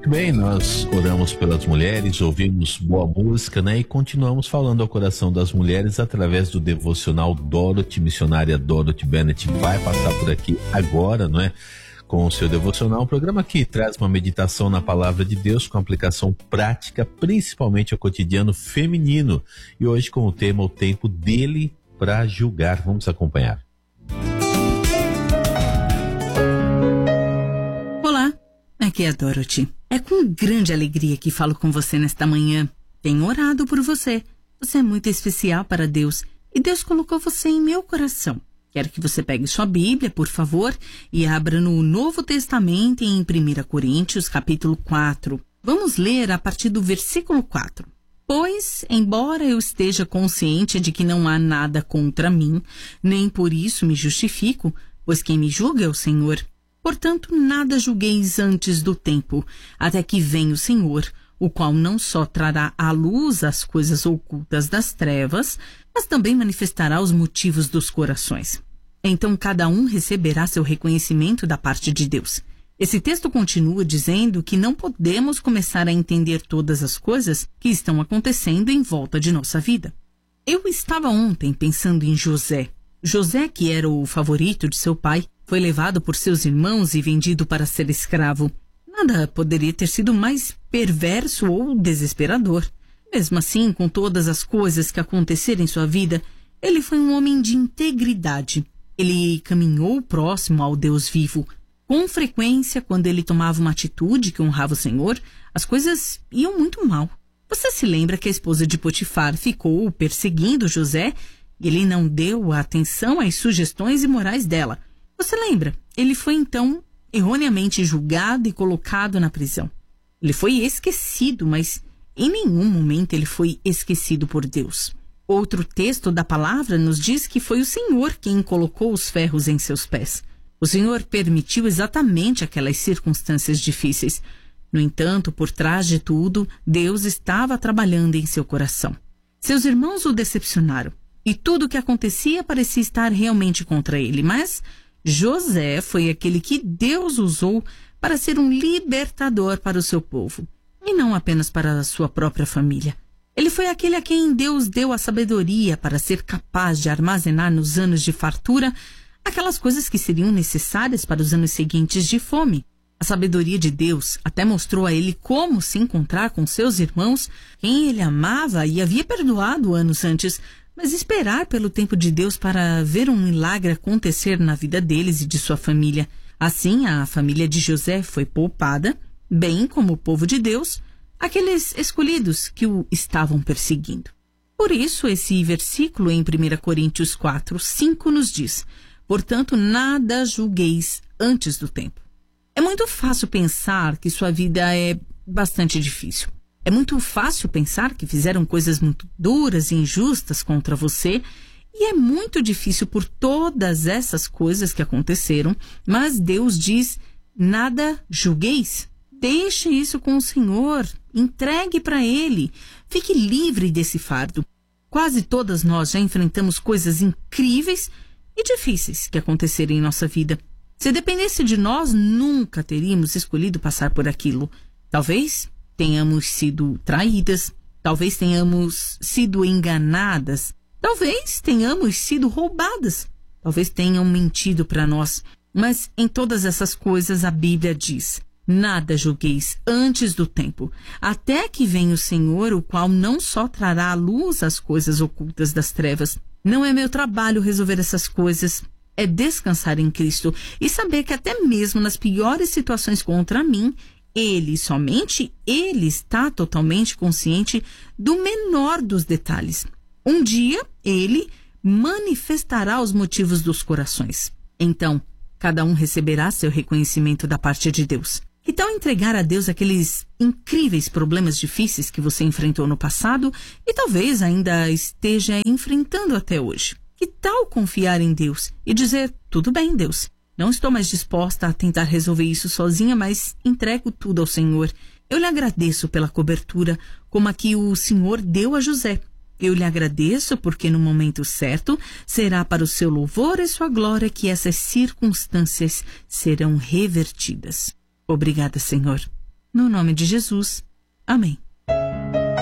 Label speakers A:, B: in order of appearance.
A: Muito bem, nós oramos pelas mulheres, ouvimos boa música, né? E continuamos falando ao coração das mulheres através do devocional Dorothy, missionária Dorothy Bennett vai passar por aqui agora, não é? Com o seu devocional, um programa que traz uma meditação na palavra de Deus com aplicação prática, principalmente ao cotidiano feminino. E hoje com o tema O Tempo dele para julgar. Vamos acompanhar.
B: Olá, aqui é a Dorothy. É com grande alegria que falo com você nesta manhã. Tenho orado por você. Você é muito especial para Deus e Deus colocou você em meu coração. Quero que você pegue sua Bíblia, por favor, e abra no Novo Testamento em 1 Coríntios, capítulo 4. Vamos ler a partir do versículo 4. Pois, embora eu esteja consciente de que não há nada contra mim, nem por isso me justifico, pois quem me julga é o Senhor. Portanto, nada julgueis antes do tempo, até que venha o Senhor, o qual não só trará à luz as coisas ocultas das trevas, mas também manifestará os motivos dos corações. Então cada um receberá seu reconhecimento da parte de Deus. Esse texto continua dizendo que não podemos começar a entender todas as coisas que estão acontecendo em volta de nossa vida. Eu estava ontem pensando em José. José, que era o favorito de seu pai, foi levado por seus irmãos e vendido para ser escravo. Nada poderia ter sido mais perverso ou desesperador. Mesmo assim, com todas as coisas que aconteceram em sua vida, ele foi um homem de integridade. Ele caminhou próximo ao Deus vivo. Com frequência, quando ele tomava uma atitude que honrava o Senhor, as coisas iam muito mal. Você se lembra que a esposa de Potifar ficou perseguindo José e ele não deu atenção às sugestões imorais dela? Você lembra? Ele foi então erroneamente julgado e colocado na prisão. Ele foi esquecido, mas em nenhum momento ele foi esquecido por Deus. Outro texto da palavra nos diz que foi o Senhor quem colocou os ferros em seus pés. O Senhor permitiu exatamente aquelas circunstâncias difíceis. No entanto, por trás de tudo, Deus estava trabalhando em seu coração. Seus irmãos o decepcionaram, e tudo o que acontecia parecia estar realmente contra ele, mas José foi aquele que Deus usou para ser um libertador para o seu povo, e não apenas para a sua própria família. Ele foi aquele a quem Deus deu a sabedoria para ser capaz de armazenar nos anos de fartura aquelas coisas que seriam necessárias para os anos seguintes de fome. A sabedoria de Deus até mostrou a ele como se encontrar com seus irmãos, quem ele amava e havia perdoado anos antes, mas esperar pelo tempo de Deus para ver um milagre acontecer na vida deles e de sua família. Assim, a família de José foi poupada, bem como o povo de Deus, aqueles escolhidos que o estavam perseguindo. Por isso, esse versículo em 1 Coríntios 4, 5 nos diz: portanto, nada julgueis antes do tempo. É muito fácil pensar que sua vida é bastante difícil. É muito fácil pensar que fizeram coisas muito duras e injustas contra você, e é muito difícil por todas essas coisas que aconteceram, mas Deus diz: nada julgueis. Deixe isso com o Senhor, entregue para Ele, fique livre desse fardo. Quase todas nós já enfrentamos coisas incríveis e difíceis que aconteceram em nossa vida. Se dependesse de nós, nunca teríamos escolhido passar por aquilo. Talvez tenhamos sido traídas, talvez tenhamos sido enganadas, talvez tenhamos sido roubadas, talvez tenham mentido para nós. Mas em todas essas coisas a Bíblia diz: nada julgueis antes do tempo, até que venha o Senhor, o qual não só trará à luz as coisas ocultas das trevas. Não é meu trabalho resolver essas coisas, é descansar em Cristo e saber que até mesmo nas piores situações contra mim, Ele, somente Ele, está totalmente consciente do menor dos detalhes. Um dia, Ele manifestará os motivos dos corações. Então, cada um receberá seu reconhecimento da parte de Deus. Que tal entregar a Deus aqueles incríveis problemas difíceis que você enfrentou no passado e talvez ainda esteja enfrentando até hoje? Que tal confiar em Deus e dizer: tudo bem, Deus, não estou mais disposta a tentar resolver isso sozinha, mas entrego tudo ao Senhor. Eu lhe agradeço pela cobertura, como a que o Senhor deu a José. Eu lhe agradeço porque no momento certo será para o seu louvor e sua glória que essas circunstâncias serão revertidas. Obrigada, Senhor. No nome de Jesus. Amém.